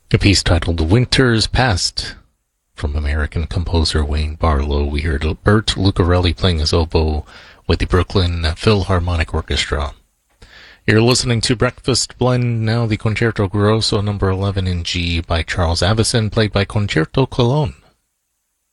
A piece titled Winter's Past from American composer Wayne Barlow. We heard Bert Lucarelli playing his oboe with the Brooklyn Philharmonic Orchestra. You're listening to Breakfast Blend, now the Concerto Grosso number 11 in G by Charles Avison, played by Concerto Cologne.